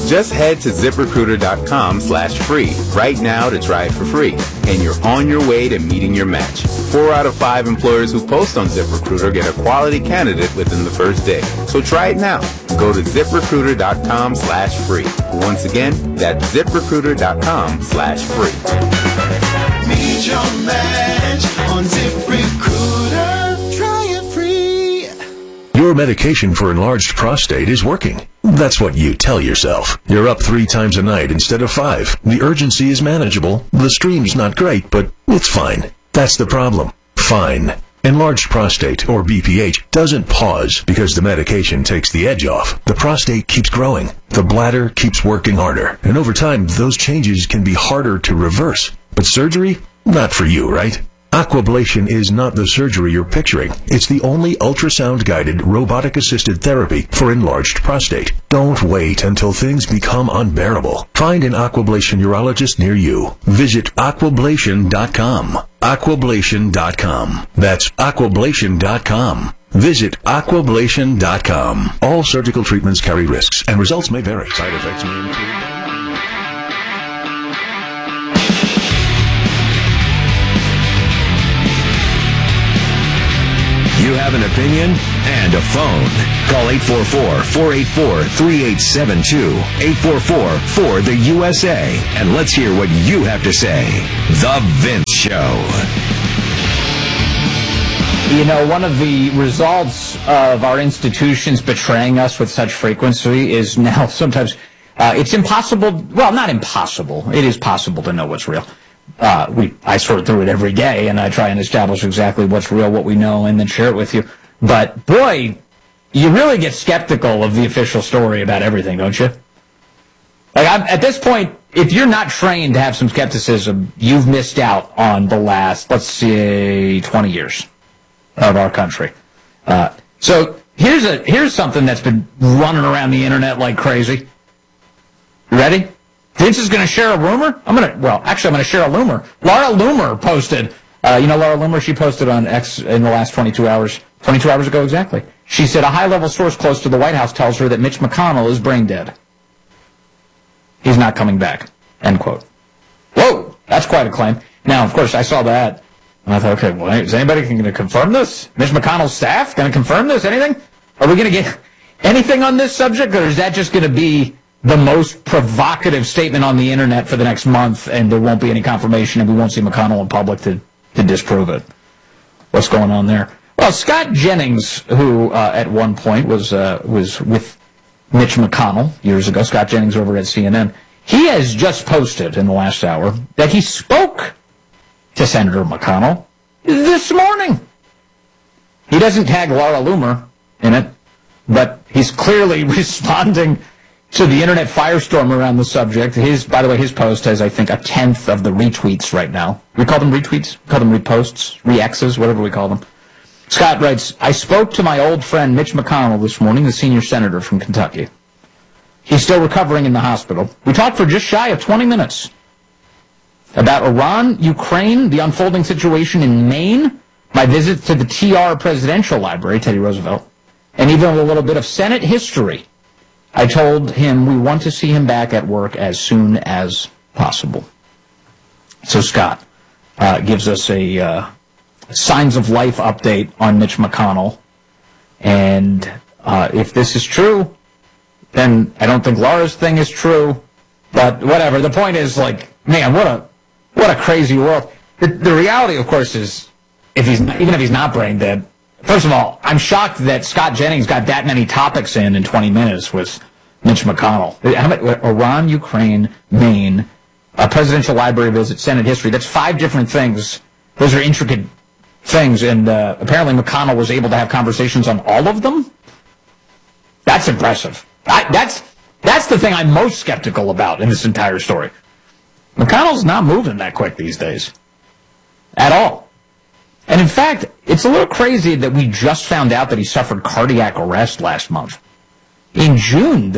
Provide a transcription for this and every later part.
Just head to ZipRecruiter.com/free right now to try it for free, and you're on your way to meeting your match. 4 out of 5 employers who post on ZipRecruiter get a quality candidate within the first day. So try it now. Go to ZipRecruiter.com/free. Once again, that's ZipRecruiter.com/free. Meet your match on ZipRecruiter. Try it free. Your medication for enlarged prostate is working. That's what you tell yourself. You're up 3 times a night instead of 5. The urgency is manageable. The stream's not great, but it's fine. That's the problem. Fine. Enlarged prostate, or BPH, doesn't pause because the medication takes the edge off. The prostate keeps growing. The bladder keeps working harder. And over time, those changes can be harder to reverse. But surgery? Not for you, right? Aquablation is not the surgery you're picturing. It's the only ultrasound-guided, robotic-assisted therapy for enlarged prostate. Don't wait until things become unbearable. Find an Aquablation urologist near you. Visit Aquablation.com. Aquablation.com. That's Aquablation.com. Visit Aquablation.com. All surgical treatments carry risks, and results may vary. Side effects may include... You have an opinion and a phone. Call 844-484-3872. 844-4-THE-USA. And let's hear what you have to say. The Vince Show. You know, one of the results of our institutions betraying us with such frequency is now sometimes it's impossible. Well, not impossible. It is possible to know what's real. I sort through it every day, and I try and establish exactly what's real, what we know, and then share it with you. But, boy, you really get skeptical of the official story about everything, don't you? Like, at this point, if you're not trained to have some skepticism, you've missed out on the last, let's say, 20 years of our country. So here's something that's been running around the internet like crazy. You ready? Vince is going to share a rumor? I'm going to share a rumor. Laura Loomer posted, Laura Loomer, she posted on X in the last 22 hours ago exactly. She said a high-level source close to the White House tells her that Mitch McConnell is brain dead. He's not coming back, end quote. Whoa, that's quite a claim. Now, of course, I saw that, and I thought, okay, well, is anybody going to confirm this? Mitch McConnell's staff going to confirm this? Anything? Are we going to get anything on this subject, or is that just going to be the most provocative statement on the internet for the next month, and there won't be any confirmation, and we won't see McConnell in public to disprove it? What's going on there? Well, Scott Jennings, who at one point was with Mitch McConnell years ago, Scott Jennings over at CNN, he has just posted in the last hour that he spoke to Senator McConnell this morning. He doesn't tag Laura Loomer in it, but he's clearly responding to the internet firestorm around the subject. By the way, his post has, I think, 1/10 of the retweets right now. We call them retweets? We call them reposts, re-X's, whatever we call them. Scott writes, I spoke to my old friend Mitch McConnell this morning, the senior senator from Kentucky. He's still recovering in the hospital. We talked for just shy of 20 minutes about Iran, Ukraine, the unfolding situation in Maine, my visit to the TR Presidential Library, Teddy Roosevelt, and even a little bit of Senate history. I told him we want to see him back at work as soon as possible. So Scott gives us a signs of life update on Mitch McConnell. And if this is true, then I don't think Laura's thing is true. But whatever. The point is, like, man, what a crazy world. The reality, of course, is even if he's not brain dead. First of all, I'm shocked that Scott Jennings got that many topics in 20 minutes with Mitch McConnell. Iran, Ukraine, Maine, a presidential library visit, Senate history. That's 5 different things. Those are intricate things, and apparently McConnell was able to have conversations on all of them. That's impressive. That's the thing I'm most skeptical about in this entire story. McConnell's not moving that quick these days. At all. And in fact, it's a little crazy that we just found out that he suffered cardiac arrest last month. In June,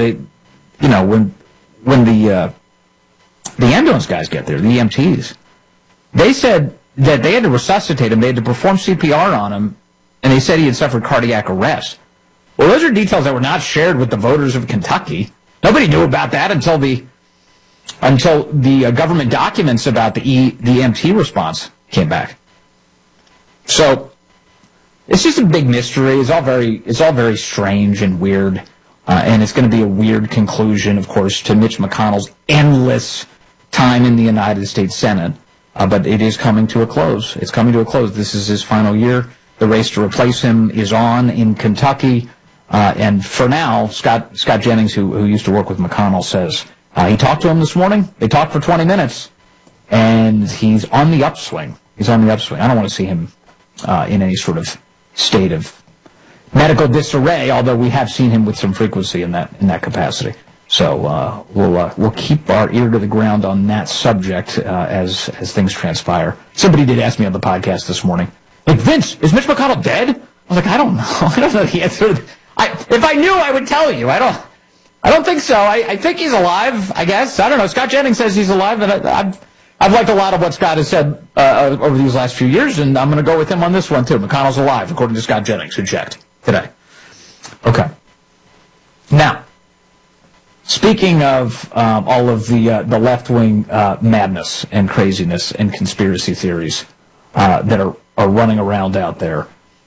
when the ambulance guys get there, the EMTs, they said that they had to resuscitate him, they had to perform CPR on him, and they said he had suffered cardiac arrest. Well, those are details that were not shared with the voters of Kentucky. Nobody knew about that until the government documents about the EMT response came back. So it's just a big mystery. It's all very strange and weird, and it's going to be a weird conclusion, of course, to Mitch McConnell's endless time in the United States Senate. But it is coming to a close. It's coming to a close. This is his final year. The race to replace him is on in Kentucky. And for now, Scott Jennings, who used to work with McConnell, says he talked to him this morning. They talked for 20 minutes, and he's on the upswing. He's on the upswing. I don't want to see him in any sort of state of medical disarray, although we have seen him with some frequency in that capacity. So we'll keep our ear to the ground on that subject as things transpire. Somebody did ask me on the podcast this morning, like, Vince, is Mitch McConnell dead? I was like, I don't know. I don't know the answer. If I knew, I would tell you. I don't think so. I think he's alive, I guess. I don't know. Scott Jennings says he's alive, and I've liked a lot of what Scott has said over these last few years, and I'm going to go with him on this one, too. McConnell's alive, according to Scott Jennings, who checked today. Okay. Now, speaking of all of the left-wing madness and craziness and conspiracy theories that are running around out there,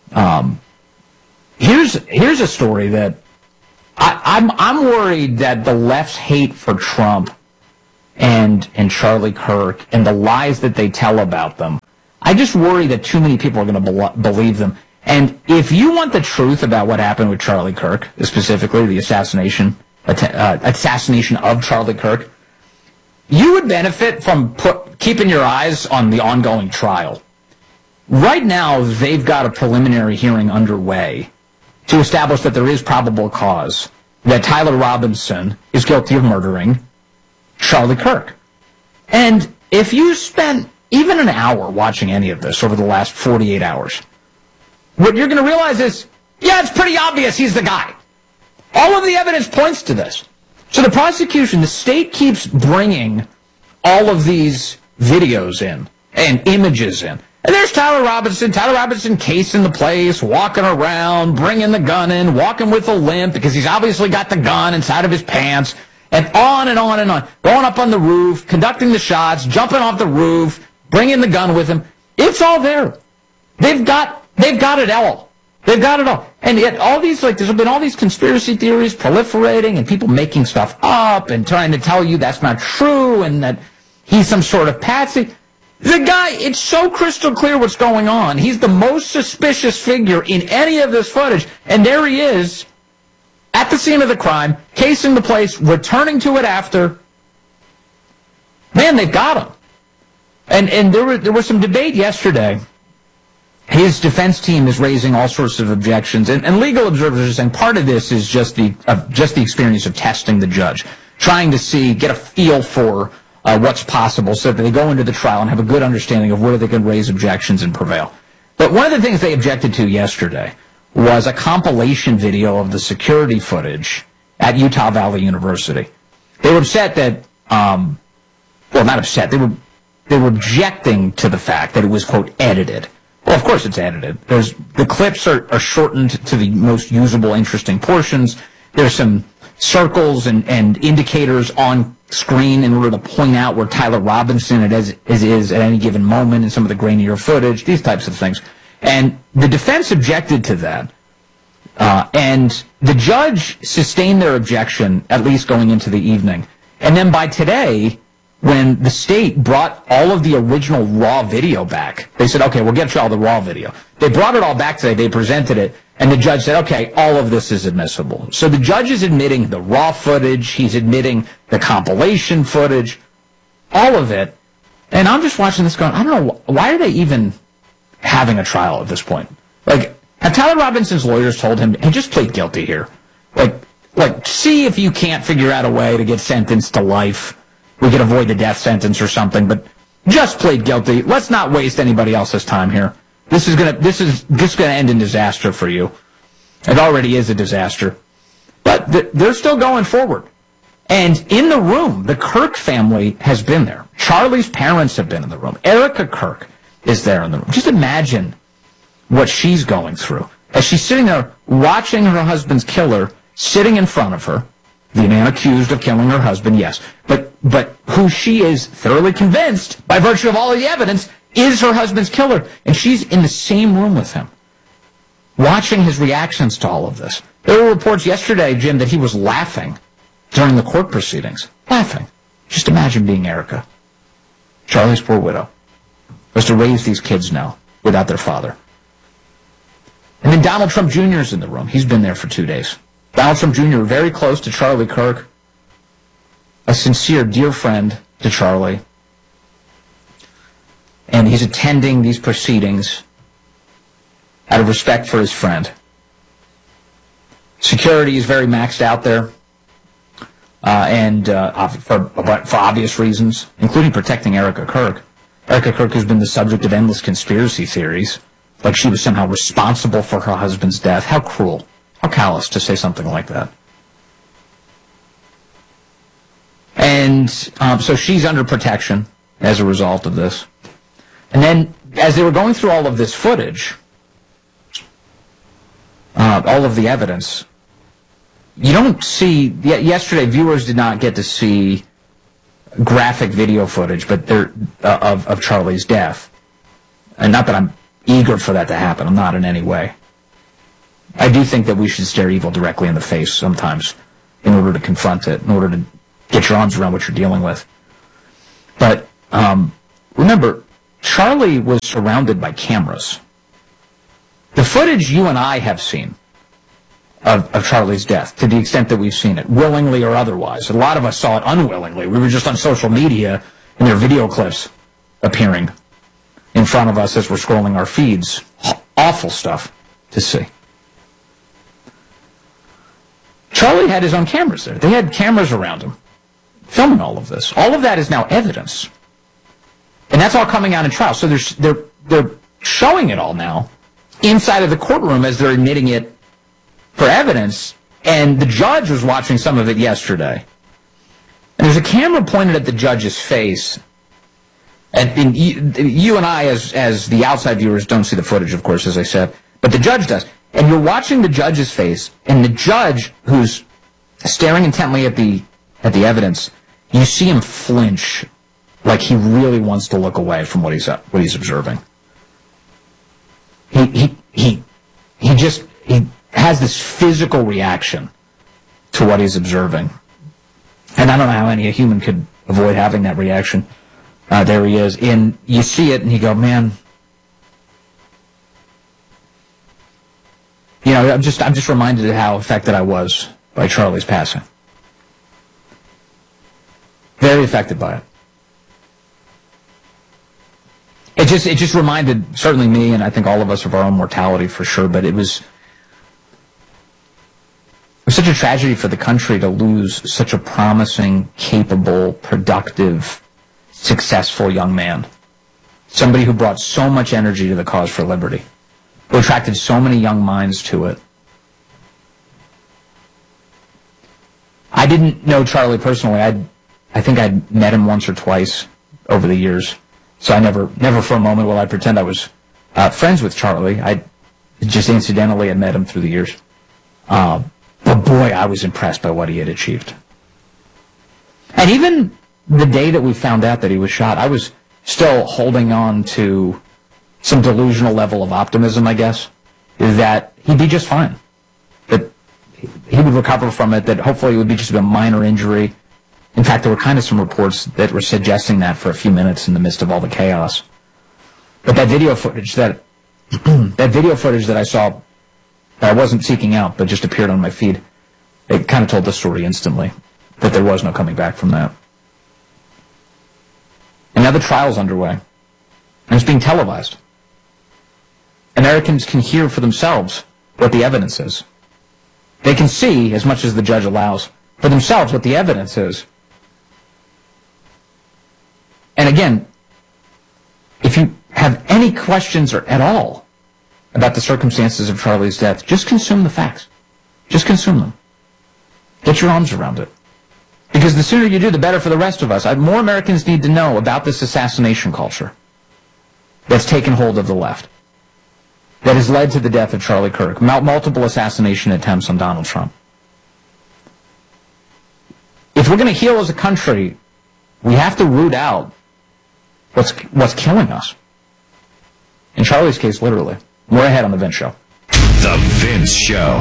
here's a story that I'm worried that the left's hate for Trump and Charlie Kirk and the lies that they tell about them, I just worry that too many people are going to believe them. And if you want the truth about what happened with Charlie Kirk, specifically the assassination of Charlie Kirk, you would benefit from keeping your eyes on the ongoing trial. Right now, they've got a preliminary hearing underway to establish that there is probable cause that Tyler Robinson is guilty of murdering Charlie Kirk. And if you spent even an hour watching any of this over the last 48 hours, what you're going to realize is, yeah, it's pretty obvious he's the guy. All of the evidence points to this. So the prosecution, the state keeps bringing all of these videos in and images in. And there's Tyler Robinson casing the place, walking around, bringing the gun in, walking with a limp because he's obviously got the gun inside of his pants, and on and on and on. Going up on the roof, conducting the shots, jumping off the roof, bringing the gun with him. It's all there. They've got it all. They've got it all. And yet there's been all these conspiracy theories proliferating and people making stuff up and trying to tell you that's not true and that he's some sort of patsy. The guy, it's so crystal clear what's going on. He's the most suspicious figure in any of this footage. And there he is at the scene of the crime, casing the place, returning to it after. Man, they've got him. And there was some debate yesterday. His defense team is raising all sorts of objections, and legal observers are saying part of this is just the experience of testing the judge, trying to get a feel for what's possible so that they go into the trial and have a good understanding of where they can raise objections and prevail. But one of the things they objected to yesterday was a compilation video of the security footage at Utah Valley University. They were upset that, not upset, they were objecting to the fact that it was, quote, edited. Well, of course it's edited. The clips are shortened to the most usable, interesting portions. There's some circles and indicators on screen in order to point out where Tyler Robinson is at any given moment in some of the grainier footage, these types of things. And the defense objected to that. And the judge sustained their objection, at least going into the evening. And then by today, when the state brought all of the original raw video back, they said, okay, we'll get you all the raw video. They brought it all back today. They presented it. And the judge said, okay, all of this is admissible. So the judge is admitting the raw footage. He's admitting the compilation footage, all of it. And I'm just watching this going, I don't know, why are they even having a trial at this point? Like, have Tyler Robinson's lawyers told him, hey, just plead guilty here. Like, see if you can't figure out a way to get sentenced to life. We could avoid the death sentence or something, but just plead guilty. Let's not waste anybody else's time here. This is gonna end in disaster for you. It already is a disaster. But they're still going forward. And in the room, the Kirk family has been there. Charlie's parents have been in the room. Erica Kirk is there in the room. Just imagine what she's going through as she's sitting there watching her husband's killer sitting in front of her, the man accused of killing her husband, yes. But who she is thoroughly convinced, by virtue of all of the evidence, is her husband's killer. And she's in the same room with him, watching his reactions to all of this. There were reports yesterday, Jim, that he was laughing during the court proceedings. Laughing. Just imagine being Erica, Charlie's poor widow, was to raise these kids now without their father. And then Donald Trump Jr. is in the room. He's been there for 2 days. Donald Trump Jr., very close to Charlie Kirk, a sincere, dear friend to Charlie. And he's attending these proceedings out of respect for his friend. Security is very maxed out there, and for obvious reasons, including protecting Erica Kirk. Erica Kirk has been the subject of endless conspiracy theories, like she was somehow responsible for her husband's death. How cruel, how callous to say something like that. And so she's under protection as a result of this. And then, as they were going through all of this footage, all of the evidence, you don't see, yesterday viewers did not get to see graphic video footage but of Charlie's death. And not that I'm eager for that to happen, I'm not in any way. I do think that we should stare evil directly in the face sometimes in order to confront it, in order to get your arms around what you're dealing with. But remember, Charlie was surrounded by cameras. The footage you and I have seen of Charlie's death, to the extent that we've seen it, willingly or otherwise. A lot of us saw it unwillingly. We were just on social media, and there are video clips appearing in front of us as we're scrolling our feeds. Awful stuff to see. Charlie had his own cameras there. They had cameras around him, filming all of this. All of that is now evidence. And that's all coming out in trial. So they're showing it all now inside of the courtroom as they're admitting it for evidence. And the judge was watching some of it yesterday. And there's a camera pointed at the judge's face. And you and I, as the outside viewers, don't see the footage, of course, as I said. But the judge does. And you're watching the judge's face. And the judge, who's staring intently at the evidence, you see him flinch, like he really wants to look away from what he's observing. He has this physical reaction to what he's observing, and I don't know how any human could avoid having that reaction. There he is, and you see it, and you go, man. You know, I'm just reminded of how affected I was by Charlie's passing. Very affected by it. It just reminded, certainly me, and I think all of us, of our own mortality for sure, but it was such a tragedy for the country to lose such a promising, capable, productive, successful young man. Somebody who brought so much energy to the cause for liberty, who attracted so many young minds to it. I didn't know Charlie personally. I think I'd met him once or twice over the years. So I never for a moment will I pretend I was friends with Charlie. I just incidentally had met him through the years. But boy, I was impressed by what he had achieved. And even the day that we found out that he was shot, I was still holding on to some delusional level of optimism, I guess, that he'd be just fine. That he would recover from it, that hopefully it would be just a minor injury. In fact, there were kind of some reports that were suggesting that for a few minutes in the midst of all the chaos. But that video footage that I saw, that I wasn't seeking out, but just appeared on my feed, it kind of told the story instantly, that there was no coming back from that. And now the trial's underway, and it's being televised. Americans can hear for themselves what the evidence is. They can see, as much as the judge allows, for themselves what the evidence is. And again, if you have any questions or at all about the circumstances of Charlie's death, just consume the facts. Just consume them. Get your arms around it. Because the sooner you do, the better for the rest of us. More Americans need to know about this assassination culture that's taken hold of the left, that has led to the death of Charlie Kirk, multiple assassination attempts on Donald Trump. If we're going to heal as a country, we have to root out what's killing us. In Charlie's case, literally. We're ahead on The Vince Show. The Vince Show.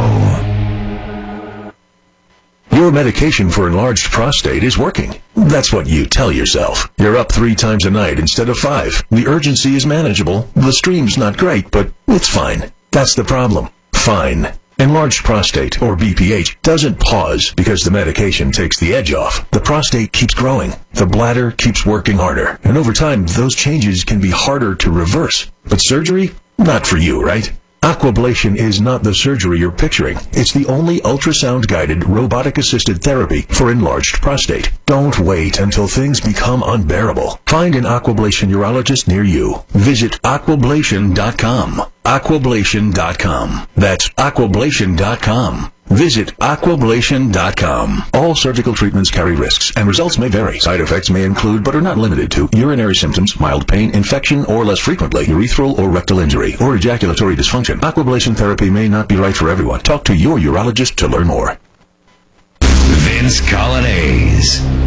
Your medication for enlarged prostate is working. That's what you tell yourself. You're up 3 times a night instead of 5. The urgency is manageable. The stream's not great, but it's fine. That's the problem. Fine. Enlarged prostate, or BPH, doesn't pause because the medication takes the edge off. The prostate keeps growing. The bladder keeps working harder. And over time, those changes can be harder to reverse. But surgery? Not for you, right? Aquablation is not the surgery you're picturing. It's the only ultrasound-guided, robotic-assisted therapy for enlarged prostate. Don't wait until things become unbearable. Find an Aquablation urologist near you. Visit aquablation.com. Aquablation.com. That's aquablation.com. Visit aquablation.com. All surgical treatments carry risks, and results may vary. Side effects may include, but are not limited to, urinary symptoms, mild pain, infection, or less frequently, urethral or rectal injury, or ejaculatory dysfunction. Aquablation therapy may not be right for everyone. Talk to your urologist to learn more. Vince Coglianese.